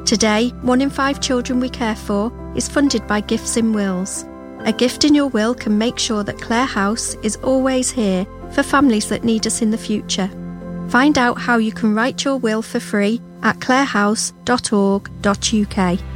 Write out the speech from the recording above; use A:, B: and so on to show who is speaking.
A: Today, 1 in 5 children we care for is funded by Gifts in Wills. A gift in your will can make sure that Clare House is always here for families that need us in the future. Find out how you can write your will for free at clarehouse.org.uk.